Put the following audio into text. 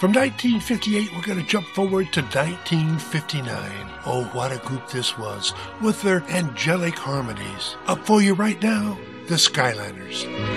From 1958, we're going to jump forward to 1959. Oh, what a group this was, with their angelic harmonies. Up for you right now, the Skyliners.